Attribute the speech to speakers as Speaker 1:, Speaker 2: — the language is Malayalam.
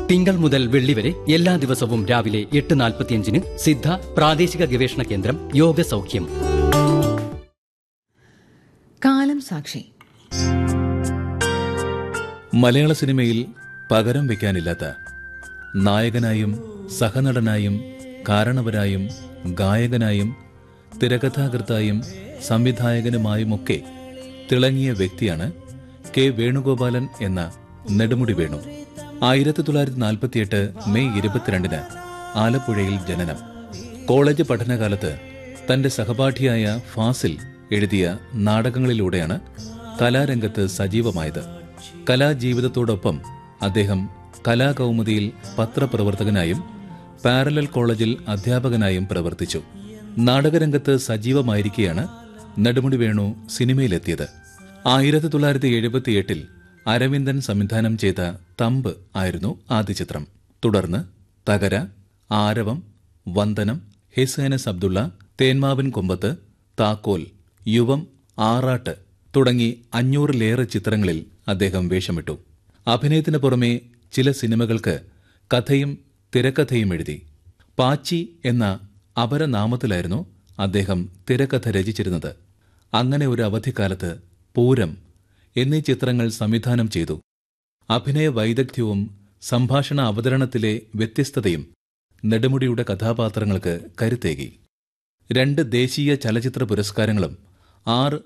Speaker 1: തിങ്കൾ മുതൽ വെള്ളി വരെ എല്ലാ ദിവസവും രാവിലെ 8:45 സിദ്ധ പ്രാദേശിക ഗവേഷണ കേന്ദ്രം യോഗ സൗഖ്യം.
Speaker 2: കാലം സാക്ഷി.
Speaker 3: മലയാള സിനിമയിൽ പകരം വയ്ക്കാനില്ലാത്ത നായകനായും സഹനടനായും കാരണവരായും ഗായകനായും തിരക്കഥാകൃത്തായും സംവിധായകനുമായുമൊക്കെ തിളങ്ങിയ വ്യക്തിയാണ് കെ വേണുഗോപാലൻ എന്ന നെടുമുടി വേണു. 1948 മെയ് 22 ആലപ്പുഴയിൽ ജനനം. കോളേജ് പഠനകാലത്ത് തന്റെ സഹപാഠിയായ ഫാസിൽ എഴുതിയ നാടകങ്ങളിലൂടെയാണ് കലാരംഗത്ത് സജീവമായത്. കലാജീവിതത്തോടൊപ്പം അദ്ദേഹം കലാകൗമുദിയിൽ പത്രപ്രവർത്തകനായും പാരലൽ കോളേജിൽ അധ്യാപകനായും പ്രവർത്തിച്ചു. നാടകരംഗത്ത് സജീവമായിരിക്കെയാണ് നെടുമുടി വേണു സിനിമയിലെത്തിയത്. 1978 അരവിന്ദൻ സംവിധാനം ചെയ്ത തമ്പ് ആയിരുന്നു ആദ്യ ചിത്രം. തുടർന്ന് തകര, ആരവം, വന്ദനം, ഹിസൈനസ് അബ്ദുള്ള, തേന്മാവിൻ കൊമ്പത്ത്, താക്കോൽ, യുവം, ആറാട്ട് തുടങ്ങി 500-ലേറെ ചിത്രങ്ങളിൽ അദ്ദേഹം വേഷമിട്ടു. അഭിനയത്തിന് പുറമെ ചില സിനിമകൾക്ക് കഥയും തിരക്കഥയും എഴുതി. പാച്ചി എന്ന അപരനാമത്തിലായിരുന്നു അദ്ദേഹം തിരക്കഥ രചിച്ചിരുന്നത്. അങ്ങനെ ഒരു അവധിക്കാലത്ത് പൂരം എന്നീ ചിത്രങ്ങൾ സംവിധാനം ചെയ്തു. അഭിനയ വൈദഗ്ധ്യവും സംഭാഷണ അവതരണത്തിലെ വ്യത്യസ്തതയും നെടുമുടിയുടെ കഥാപാത്രങ്ങൾക്ക് കരുത്തേകി. 2 ദേശീയ ചലച്ചിത്ര പുരസ്കാരങ്ങളും 6